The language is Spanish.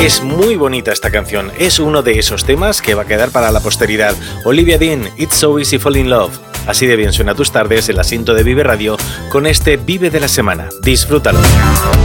Es muy bonita esta canción, es uno de esos temas que va a quedar para la posteridad. Olivia Dean, It's So Easy Fall in Love. Así de bien suena tus tardes el asiento de Vive Radio con este Vive de la Semana. Disfrútalo.